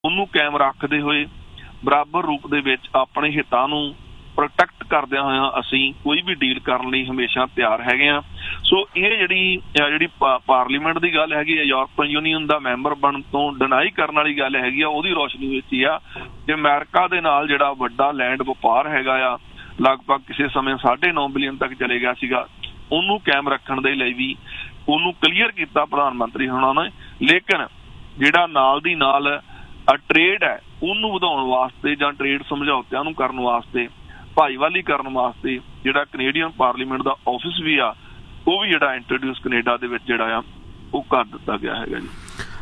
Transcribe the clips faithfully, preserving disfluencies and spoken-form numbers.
ਉਹਨੂੰ ਕਾਇਮ ਰੱਖਦੇ ਹੋਏ ਬਰਾਬਰ ਰੂਪ ਦੇ ਵਿੱਚ ਆਪਣੇ ਹਿੱਤਾਂ ਨੂੰ ਪ੍ਰੋਟੈਕਟ ਕਰਦਿਆਂ ਹੋਇਆਂ ਅਸੀਂ ਕੋਈ ਵੀ ਡੀਲ ਕਰਨ ਲਈ ਹਮੇਸ਼ਾ ਤਿਆਰ ਹੈਗੇ ਹਾਂ। ਸੋ ਇਹ ਜਿਹੜੀ ਜਿਹੜੀ ਪਾਰਲੀਮੈਂਟ ਦੀ ਗੱਲ ਹੈਗੀ ਆ, ਯੂਰਪੀਅਨ ਯੂਨੀਅਨ ਦਾ ਮੈਂਬਰ ਬਣਨ ਤੋਂ ਡਿਨਾਈ ਕਰਨ ਵਾਲੀ ਗੱਲ ਹੈਗੀ ਆ, ਉਹਦੀ ਰੋਸ਼ਨੀ ਵਿੱਚ ਹੀ ਆ ਕਿ ਅਮਰੀਕਾ ਦੇ ਨਾਲ ਜਿਹੜਾ ਵੱਡਾ ਲੈਂਡ ਵਪਾਰ ਹੈਗਾ ਆ, ਲਗਭਗ ਕਿਸੇ ਸਮੇਂ ਸਾਢੇ ਨੌ ਬਿਲੀਅਨ ਤੱਕ ਚਲੇ ਗਿਆ ਸੀਗਾ, ਉਹਨੂੰ ਕਾਇਮ ਰੱਖਣ ਦੇ ਲਈ ਵੀ ਉਹਨੂੰ ਕਲੀਅਰ ਕੀਤਾ ਪ੍ਰਧਾਨ ਮੰਤਰੀ ਹੋਣਾ ਨੇ। ਲੇਕਿਨ ਜਿਹੜਾ ਨਾਲ ਦੀ ਨਾਲ ਟਰੇਡ ਹੈ ਉਹਨੂੰ ਵਧਾਉਣ ਵਾਸਤੇ ਜਾਂ ਟਰੇਡ ਸਮਝੌਤਿਆਂ ਨੂੰ ਕਰਨ ਵਾਸਤੇ, ਭਾਈਵਾਲੀ ਕਰਨ ਵਾਸਤੇ ਜਿਹੜਾ ਕੈਨੇਡੀਅਨ ਪਾਰਲੀਮੈਂਟ ਦਾ ਆਫਿਸ ਵੀ ਆ, ਉਹ ਵੀ ਜਿਹੜਾ ਇੰਟਰੋਡਿਊਸ ਕੈਨੇਡਾ ਦੇ ਵਿੱਚ ਜਿਹੜਾ ਆ ਉਹ ਕਰ ਦਿੱਤਾ ਗਿਆ ਹੈਗਾ ਜੀ।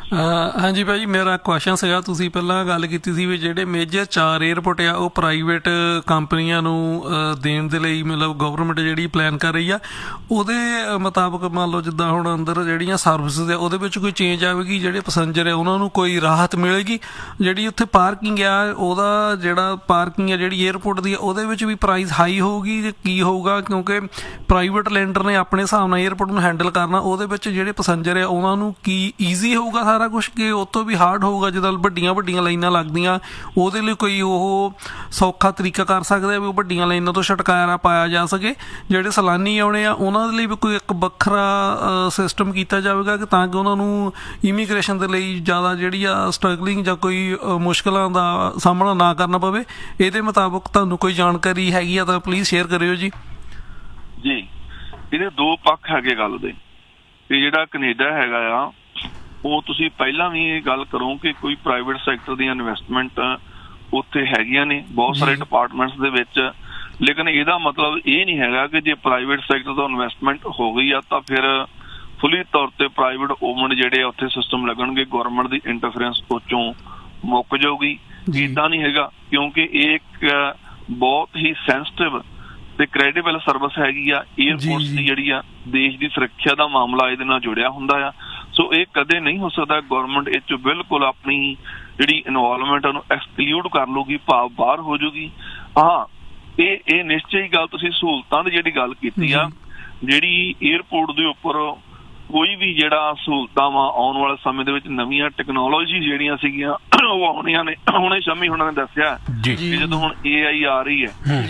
ਹਾਂਜੀ ਭਾਅ ਜੀ, ਮੇਰਾ ਕੁਐਸ਼ਨ ਸੀਗਾ, ਤੁਸੀਂ ਪਹਿਲਾਂ ਗੱਲ ਕੀਤੀ ਸੀ ਵੀ ਜਿਹੜੇ ਮੇਜਰ ਚਾਰ ਏਅਰਪੋਰਟ ਆ ਉਹ ਪ੍ਰਾਈਵੇਟ ਕੰਪਨੀਆਂ ਨੂੰ ਦੇਣ ਦੇ ਲਈ ਮਤਲਬ ਗਵਰਨਮੈਂਟ ਜਿਹੜੀ ਪਲਾਨ ਕਰ ਰਹੀ ਆ, ਉਹਦੇ ਮੁਤਾਬਕ ਮੰਨ ਲਓ ਜਿੱਦਾਂ ਹੁਣ ਅੰਦਰ ਜਿਹੜੀਆਂ ਸਰਵਿਸਿਜ਼ ਆ ਉਹਦੇ ਵਿੱਚ ਕੋਈ ਚੇਂਜ ਆਵੇਗੀ, ਜਿਹੜੇ ਪੈਸੰਜਰ ਆ ਉਹਨਾਂ ਨੂੰ ਕੋਈ ਰਾਹਤ ਮਿਲੇਗੀ, ਜਿਹੜੀ ਉੱਥੇ ਪਾਰਕਿੰਗ ਆ ਉਹਦਾ ਜਿਹੜਾ ਪਾਰਕਿੰਗ ਆ ਜਿਹੜੀ ਏਅਰਪੋਰਟ ਦੀ ਉਹਦੇ ਵਿੱਚ ਵੀ ਪ੍ਰਾਈਸ ਹਾਈ ਹੋਊਗੀ ਜਾਂ ਕੀ ਹੋਊਗਾ? ਕਿਉਂਕਿ ਪ੍ਰਾਈਵੇਟ ਲੈਂਡਰ ਨੇ ਆਪਣੇ ਹਿਸਾਬ ਨਾਲ ਏਅਰਪੋਰਟ ਨੂੰ ਹੈਂਡਲ ਕਰਨਾ, ਉਹਦੇ ਵਿੱਚ ਜਿਹੜੇ ਪੈਸੰਜਰ ਆ ਉਹਨਾਂ ਨੂੰ ਕੀ ਈਜ਼ੀ ਹੋਊਗਾ ਸਾਰਾ ਕੁਛ ਕਿ ਉਹ ਤੋਂ ਵੀ ਹਾਰਡ ਹੋਊਗਾ? ਜਿੱਦਾਂ ਵੱਡੀਆਂ ਵੱਡੀਆਂ ਲਾਈਨਾਂ ਲੱਗਦੀਆਂ ਉਹਦੇ ਲਈ ਕੋਈ ਉਹ ਸੌਖਾ ਤਰੀਕਾ ਕਰ ਸਕਦੇ ਆ ਵੀ ਉਹ ਵੱਡੀਆਂ ਲਾਈਨਾਂ ਤੋਂ ਛੁਟਕਾਰਾ ਪਾਇਆ ਜਾ ਸਕੇ? ਜਿਹੜੇ ਸੈਲਾਨੀ ਆਉਣੇ ਆ ਉਹਨਾਂ ਦੇ ਲਈ ਵੀ ਕੋਈ ਇੱਕ ਵੱਖਰਾ ਸਿਸਟਮ ਕੀਤਾ ਜਾਵੇਗਾ ਕਿ ਤਾਂ ਕਿ ਉਹਨਾਂ ਨੂੰ ਇਮੀਗ੍ਰੇਸ਼ਨ ਦੇ ਲਈ ਜ਼ਿਆਦਾ ਜਿਹੜੀ ਆ ਸਟਰਗਲਿੰਗ ਜਾਂ ਕੋਈ ਮੁਸ਼ਕਿਲਾਂ ਦਾ ਸਾਹਮਣਾ ਨਾ ਕਰਨਾ ਪਵੇ? ਇਹਦੇ ਮੁਤਾਬਕ ਤੁਹਾਨੂੰ ਕੋਈ ਜਾਣਕਾਰੀ ਹੈਗੀ ਆ ਤਾਂ ਪਲੀਜ਼ ਸ਼ੇਅਰ ਕਰਿਓ ਜੀ। ਜੀ, ਇਹਦੇ ਦੋ ਪੱਖ ਹੈਗੇ ਗੱਲ ਦੇ। ਤੇ ਜਿਹੜਾ ਕੈਨੇਡਾ ਹੈਗਾ ਆ ਉਹ ਤੁਸੀਂ ਪਹਿਲਾਂ ਵੀ ਇਹ ਗੱਲ ਕਰੋ ਕਿ ਕੋਈ ਪ੍ਰਾਈਵੇਟ ਸੈਕਟਰ ਦੀਆਂ ਇਨਵੈਸਟਮੈਂਟ ਉੱਥੇ ਹੈਗੀਆਂ ਨੇ ਬਹੁਤ ਸਾਰੇ ਡਿਪਾਰਟਮੈਂਟਸ ਦੇ ਵਿੱਚ, ਲੇਕਿਨ ਇਹਦਾ ਮਤਲਬ ਇਹ ਨਹੀਂ ਹੈਗਾ ਕਿ ਜੇ ਪ੍ਰਾਈਵੇਟ ਸੈਕਟਰ ਤੋਂ ਇਨਵੈਸਟਮੈਂਟ ਹੋ ਗਈ ਆ ਤਾਂ ਫਿਰ ਫੁੱਲੀ ਤੌਰ ਤੇ ਪ੍ਰਾਈਵੇਟ ਓਮਨ ਜਿਹੜੇ ਆ ਉੱਥੇ ਸਿਸਟਮ ਲੱਗਣਗੇ, ਗੌਰਮੈਂਟ ਦੀ ਇੰਟਰਫੇਰੈਂਸ ਉੱਚੋਂ ਮੁੱਕ ਜਾਊਗੀ। ਇੱਦਾਂ ਨਹੀਂ ਹੈਗਾ, ਕਿਉਂਕਿ ਇਹ ਇੱਕ ਬਹੁਤ ਹੀ ਸੈਂਸਿਟਿਵ ਤੇ ਕ੍ਰੈਡੀਬਲ ਸਰਵਿਸ ਹੈਗੀ ਆ। ਏਅਰਪੋਰਟਸ ਦੀ ਜਿਹੜੀ ਆ ਦੇਸ਼ ਦੀ ਸੁਰੱਖਿਆ ਦਾ ਮਾਮਲਾ ਇਹਦੇ ਨਾਲ ਜੁੜਿਆ ਹੁੰਦਾ ਆ। ਸੋ ਇਹ ਕਦੇ ਨਹੀਂ ਹੋ ਸਕਦਾ ਗੌਰਮੈਂਟ ਇਹ 'ਚ ਬਿਲਕੁਲ ਆਪਣੀ ਜਿਹੜੀ ਇਨਵੋਲਵਮੈਂਟ ਉਹਨੂੰ ਐਕਸਕਲੂਡ ਕਰ ਲੂਗੀ, ਭਾਵ ਬਾਹਰ ਹੋ ਜੂਗੀ। ਹਾਂ, ਇਹ ਇਹ ਨਿਸ਼ਚੈ ਹੀ ਗੱਲ ਤੁਸੀਂ ਸਹੂਲਤਾਂ ਦੀ ਜਿਹੜੀ ਗੱਲ ਕੀਤੀ ਆ, ਜਿਹੜੀ ਏਅਰਪੋਰਟ ਦੇ ਉੱਪਰ ਕੋਈ ਵੀ ਜਿਹੜਾ ਸਹੂਲਤਾਂ ਵਾ ਆਉਣ ਵਾਲੇ ਸਮੇਂ ਦੇ ਵਿੱਚ ਨਵੀਆਂ ਟੈਕਨੋਲੋਜੀ ਜਿਹੜੀਆਂ ਸੀਗੀਆਂ ਉਹ ਆਉਣੀਆਂ ਨੇ। ਹੁਣੇ ਸ਼ਮੀ ਹੁਣਾਂ ਨੇ ਦੱਸਿਆ ਕਿ ਜਦੋਂ ਹੁਣ ਏ ਆਈ ਆ ਰਹੀ ਹੈ,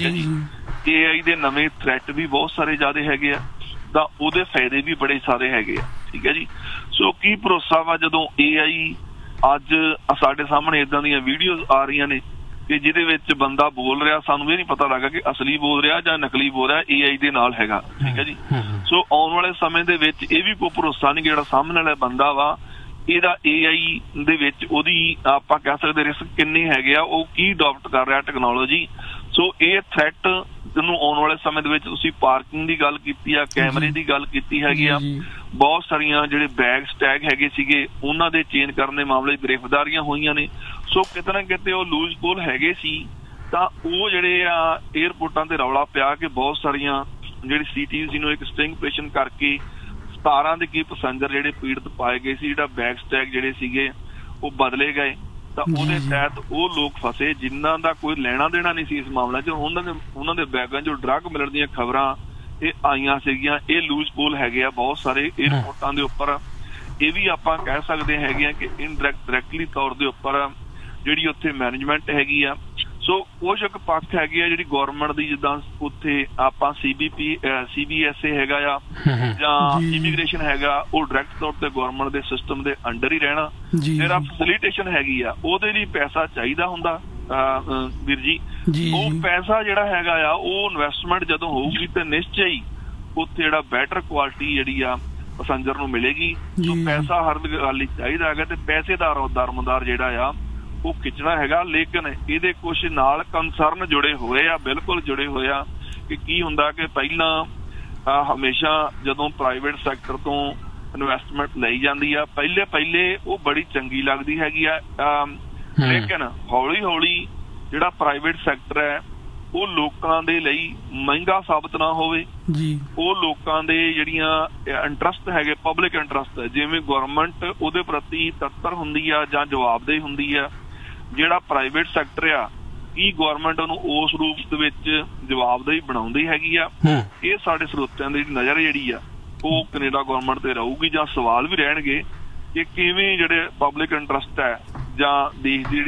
ਏ ਆਈ ਦੇ ਨਵੇਂ ਥ੍ਰੈਟ ਵੀ ਬਹੁਤ ਸਾਰੇ ਜ਼ਿਆਦਾ ਹੈਗੇ ਆ, ਤਾਂ ਉਹਦੇ ਫਾਇਦੇ ਵੀ ਬੜੇ ਸਾਰੇ ਹੈਗੇ ਆ। ਠੀਕ ਹੈ ਜੀ। ਸੋ ਕੀ ਭਰੋਸਾ ਵਾ ਜਦੋਂ ਏ ਆਈ ਅੱਜ ਸਾਡੇ ਸਾਹਮਣੇ ਏਦਾਂ ਦੀਆਂ ਵੀਡੀਓਜ਼ ਆ ਰਹੀਆਂ ਨੇ ਕਿ ਜਿਹਦੇ ਵਿੱਚ ਬੰਦਾ ਬੋਲ ਰਿਹਾ, ਸਾਨੂੰ ਇਹ ਨਹੀਂ ਪਤਾ ਲੱਗਾ ਕਿ ਅਸਲੀ ਬੋਲ ਰਿਹਾ ਜਾਂ ਨਕਲੀ ਬੋਲ ਰਿਹਾ, ਏ ਆਈ ਦੇ ਨਾਲ ਹੈਗਾ। ਠੀਕ ਹੈ ਜੀ। ਸੋ ਆਉਣ ਵਾਲੇ ਸਮੇਂ ਦੇ ਵਿੱਚ ਇਹ ਵੀ ਕੋਈ ਭਰੋਸਾ ਨਹੀਂ ਕਿ ਜਿਹੜਾ ਸਾਹਮਣੇ ਵਾਲਾ ਬੰਦਾ ਵਾ ਇਹਦਾ ਏ ਆਈ ਦੇ ਵਿੱਚ ਉਹਦੀ ਆਪਾਂ ਕਹਿ ਸਕਦੇ ਰਿਸਕ ਕਿੰਨੇ ਹੈਗੇ ਆ, ਉਹ ਕੀ ਅਡਾਪਟ ਕਰ ਰਿਹਾ ਟੈਕਨੋਲੋਜੀ। ਸੋ ਇਹ ਥ੍ਰੈਟ ਨੂੰ ਆਉਣ ਵਾਲੇ ਸਮੇਂ ਦੇ ਵਿੱਚ ਤੁਸੀਂ ਪਾਰਕਿੰਗ ਦੀ ਗੱਲ ਕੀਤੀ ਆ, ਕੈਮਰੇ ਦੀ ਗੱਲ ਕੀਤੀ ਹੈਗੀ ਆ, ਬਹੁਤ ਸਾਰੀਆਂ ਜਿਹੜੇ ਬੈਗਸ ਟੈਗ ਹੈਗੇ ਸੀਗੇ ਉਹਨਾਂ ਦੇ ਚੇਂਜ ਕਰਨ ਦੇ ਮਾਮਲੇ ਗ੍ਰਿਫਤਾਰੀਆਂ ਹੋਈਆਂ ਨੇ। ਸੋ ਕਿਤੇ ਨਾ ਕਿਤੇ ਉਹ ਲੂਜ਼ ਪੋਲ ਹੈਗੇ ਸੀ, ਤਾਂ ਉਹ ਜਿਹੜੇ ਆ ਏਅਰਪੋਰਟਾਂ ਤੇ ਰੌਲਾ ਪਿਆ ਕਿ ਬਹੁਤ ਸਾਰੀਆਂ ਜਿਹੜੀ ਸੀਟੀਜ਼ ਨੂੰ ਇੱਕ ਸਟਿੰਗ ਆਪਰੇਸ਼ਨ ਕਰਕੇ ਸਤਾਰਾਂ ਦੇ ਕੀ ਪੈਸੰਜਰ ਜਿਹੜੇ ਪੀੜਤ ਪਾਏ ਗਏ ਸੀ, ਜਿਹੜਾ ਬੈਗ ਸਟੈਗ ਜਿਹੜੇ ਸੀਗੇ ਉਹ ਬਦਲੇ ਗਏ, ਤਾਂ ਉਹਦੇ ਤਹਿਤ ਉਹ ਲੋਕ ਫਸੇ ਜਿਨ੍ਹਾਂ ਦਾ ਕੋਈ ਲੈਣਾ ਦੇਣਾ ਨਹੀਂ ਸੀ ਇਸ ਮਾਮਲੇ 'ਚ। ਉਹਨਾਂ ਦੇ ਉਹਨਾਂ ਦੇ ਬੈਗਾਂ 'ਚੋਂ ਡਰੱਗ ਮਿਲਣ ਦੀਆਂ ਖਬਰਾਂ ਇਹ ਆਈਆਂ ਸੀਗੀਆਂ। ਇਹ ਲੂਜ਼ ਪੋਲ ਹੈਗੇ ਆ ਬਹੁਤ ਸਾਰੇ ਏਅਰਪੋਰਟਾਂ ਦੇ ਉੱਪਰ। ਇਹ ਵੀ ਆਪਾਂ ਕਹਿ ਸਕਦੇ ਹੈਗੇ ਆ ਕਿ ਇਨਡਾਇਰੈਕਟ ਡਾਇਰੈਕਟਲੀ ਤੌਰ ਦੇ ਉੱਪਰ ਜਿਹੜੀ ਉੱਥੇ ਮੈਨੇਜਮੈਂਟ ਹੈਗੀ ਆ। ਸੋ ਕੁਛ ਇੱਕ ਪੱਖ ਹੈਗੀ ਆ ਜਿਹੜੀ ਗੌਰਮੈਂਟ ਦੀ, ਜਿੱਦਾਂ ਉੱਥੇ ਆਪਾਂ C B P C B S A ਹੈਗਾ ਆ ਜਾਂ ਇਮੀਗ੍ਰੇਸ਼ਨ ਹੈਗਾ, ਉਹ ਡਾਇਰੈਕਟ ਤੌਰ ਤੇ ਗੌਰਮੈਂਟ ਦੇ ਸਿਸਟਮ ਦੇ ਅੰਡਰ ਹੀ ਰਹਿਣਾ। ਜਿਹੜਾ ਫੈਸਿਲਿਟੇਸ਼ਨ ਹੈਗੀ ਆ ਉਹਦੇ ਲਈ ਪੈਸਾ ਚਾਹੀਦਾ ਹੁੰਦਾ ਵੀਰ ਜੀ। ਉਹ ਪੈਸਾ ਜਿਹੜਾ ਹੈਗਾ ਆ ਉਹ ਇਨਵੈਸਟਮੈਂਟ ਜਦੋਂ ਹੋਊਗੀ ਤੇ ਨਿਸ਼ਚੈ ਹੀ ਉੱਥੇ ਜਿਹੜਾ ਬੈਟਰ ਕੁਆਲਿਟੀ ਜਿਹੜੀ ਆ ਪੈਸੰਜਰ ਨੂੰ ਮਿਲੇਗੀ। ਜੋ ਪੈਸਾ ਹਰ ਗੱਲ ਲਈ ਚਾਹੀਦਾ ਹੈਗਾ ਤੇ ਪੈਸੇ ਦਾ ਦਰਮਦਾਰ ਜਿਹੜਾ ਆ ਉਹ ਖਿੱਚਣਾ ਹੈਗਾ। ਲੇਕਿਨ ਇਹਦੇ ਕੁਛ ਨਾਲ ਕੰਸਰਨ ਜੁੜੇ ਹੋਏ ਆ, ਬਿਲਕੁਲ ਜੁੜੇ ਹੋਏ ਆ ਕਿ ਕੀ ਹੁੰਦਾ ਕਿ ਪਹਿਲਾਂ ਹਮੇਸ਼ਾ ਜਦੋਂ ਪ੍ਰਾਈਵੇਟ ਸੈਕਟਰ ਤੋਂ ਇਨਵੈਸਟਮੈਂਟ ਲਈ ਜਾਂਦੀ ਆ, ਪਹਿਲੇ ਪਹਿਲੇ ਉਹ ਬੜੀ ਚੰਗੀ ਲੱਗਦੀ ਹੈਗੀ ਆ, ਲੇਕਿਨ ਹੌਲੀ ਹੌਲੀ ਜਿਹੜਾ ਪ੍ਰਾਈਵੇਟ ਸੈਕਟਰ ਹੈ ਉਹ ਲੋਕਾਂ ਦੇ ਲਈ ਮਹਿੰਗਾ ਸਾਬਤ ਨਾ ਹੋਵੇ। ਉਹ ਲੋਕਾਂ ਦੇ ਜਿਹੜੀਆਂ ਇੰਟਰਸਟ ਹੈਗੇ, ਪਬਲਿਕ ਇੰਟਰਸਟ, ਜਿਵੇਂ ਗੌਰਮੈਂਟ ਉਹਦੇ ਪ੍ਰਤੀ ਤਤਪਰ ਹੁੰਦੀ ਆ ਜਾਂ ਜਵਾਬਦੇਹੀ ਹੁੰਦੀ ਆ, ਜਿਹੜਾ ਪ੍ਰਾਈਵੇਟ ਸੈਕਟਰ ਆ ਕੀ ਗੌਰਮੈਂਟ ਉਹਨੂੰ ਉਸ ਰੂਪ ਦੇ ਵਿੱਚ ਜਵਾਬਦੇਹੀ ਬਣਾਉਂਦੀ ਹੈਗੀ ਆ? ਇਹ ਸਾਡੇ ਸਰੋਤਿਆਂ ਦੀ ਨਜ਼ਰ ਜਿਹੜੀ ਆ ਉਹ ਕੈਨੇਡਾ ਗੌਰਮੈਂਟ ਤੇ ਰਹੂਗੀ, ਜਾਂ ਸਵਾਲ ਵੀ ਰਹਿਣਗੇ ਕਿ ਕਿਵੇਂ ਜਿਹੜੇ ਪਬਲਿਕ ਇੰਟਰਸਟ ਹੈ ਜਾਂ ਦੇਸ਼ ਦੀ